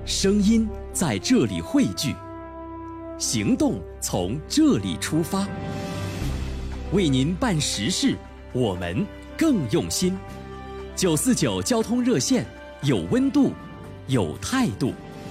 声音在这里汇聚，行动从这里出发。为您办实事，我们更用心。949交通热线，有温度，有态度。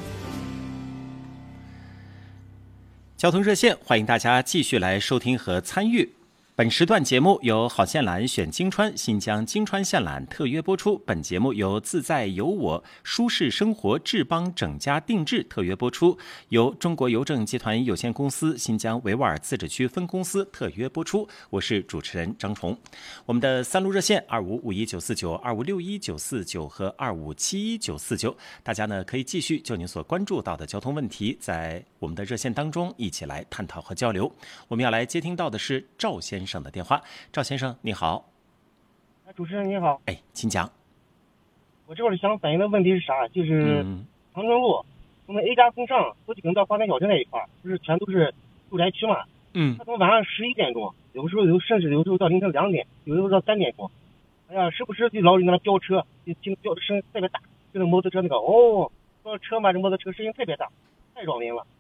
交通热线，欢迎大家继续来收听和参与。本时段节目由好线缆选金川新疆金川线缆特约播出，本节目由自在有我舒适生活智邦整家定制特约播出，由中国邮政集团有限公司新疆维吾尔自治区分公司特约播出。我是主持人张崇。我们的3路热线2551-949、2561-949和2571-949，大家呢可以继续就您所关注到的交通问题，在我们的热线当中一起来探讨和交流。我们要来接听到的是赵先生的电话。赵先生你好。 主持人你好。 请讲。 我这会儿想反映的问题是啥，就是长春路从A 家从上过去跟到花田小镇那一块，不是全都是住宅区嘛。他从晚上11点钟，有时候甚至有时候到凌晨2点，有时候到3点钟，哎呀，时不时就老有那飙车，就听飙的声音特别大，就那摩托车那个说车嘛，这摩托车声音特别大，太扰民了。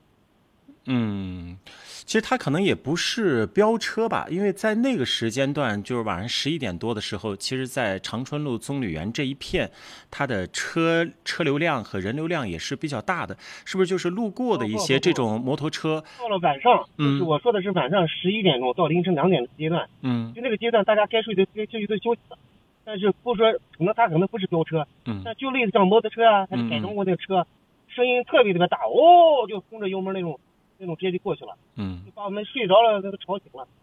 其实他可能也不是飙车吧，因为在那个时间段，就是晚上11点多的时候，其实在长春路棕榈园这一片，它的车流量和人流量也是比较大的，是不是就是路过的一些这种摩托车？ 到了晚上，就是我说的是晚上11点钟到凌晨2点的阶段，就那个阶段大家该睡的休息了，但是不说可能不是飙车，但就类似像摩托车啊，还是改装过那个车，声音特别大，就轰着油门那种直接就过去了，就把我们睡着了都吵醒了，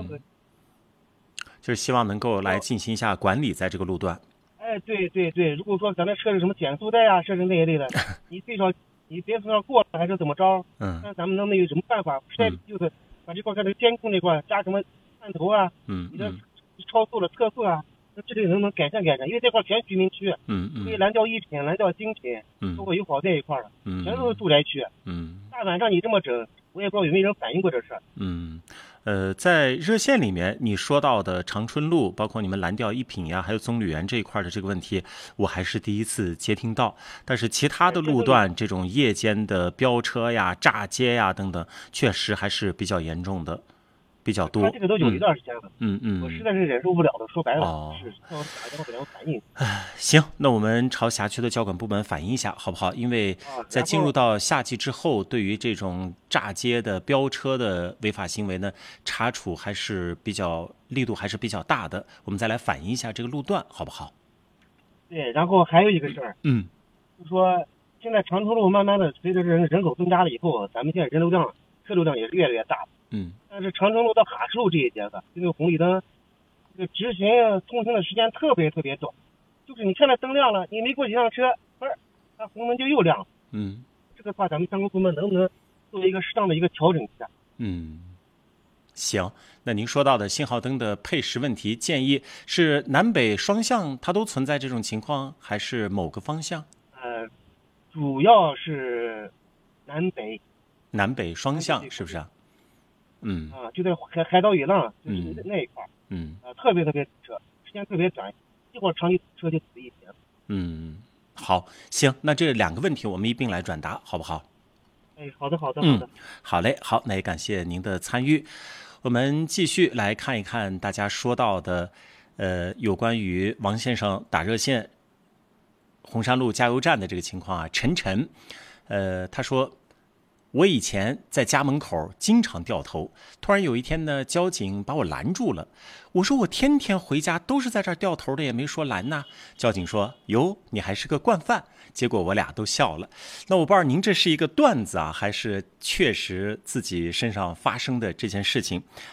就是希望能够来进行一下管理在这个路段。 对，如果说咱那车是什么减速带啊，设置那一类的，你最少你别说过了还是怎么着，那咱们能有什么办法？实在就是把这块这个监控这块加什么探头啊，你这超速了测速啊，那这里能不能改善？因为这块全居民区，所以蓝调一品、蓝调精品，包括友好这一块的，全都是住宅区，大晚上你这么整，我也不知道有没有人反映过这事。 在热线里面你说到的长春路，包括你们蓝调一品呀，还有棕榈园这一块的这个问题，我还是第一次接听到。但是其他的路段，这种夜间的飙车呀、炸街呀等等，确实还是比较严重的，比较多。 这个都有一段时间了，我实在是忍受不了的。说白了，是向我打电话给他们反映。 行，那我们朝辖区的交管部门反映一下，好不好？因为在进入到夏季之后，对于这种炸街的飙车的违法行为呢，查处还是力度还是比较大的。我们再来反映一下这个路段，好不好？ 对，然后还有一个事儿，就是说现在长春路慢慢的随着人口增加了以后，咱们现在车流量也是越来越大。但是长春路到哈市路这一节的这个红绿灯，这个直行通行的时间特别短，就是你看那灯亮了，你没过几辆车，它红灯就又亮了。这个话咱们相关部门能不能做一个适当的一个调整一下？ 行，那您说到的信号灯的配时问题，建议是南北双向它都存在这种情况，还是某个方向？ 主要是南北双向，是不是啊？ 就在海岛雨浪就是那一块，特别车，时间特别短，一会儿长距车就死一些了。 好，行，那这2个问题我们一并来转达，好不好？ 好的。 好嘞，好，那也感谢您的参与。我们继续来看一看大家说到的，有关于王先生打热线红山路加油站的这个情况啊。陈，他说，我以前在家门口经常掉头，突然有一天呢，交警把我拦住了。我说我天天回家都是在这儿掉头的，也没说拦呐。交警说，哟，你还是个惯犯。结果我俩都笑了。那我不知道您这是一个段子啊，还是确实自己身上发生的这件事情。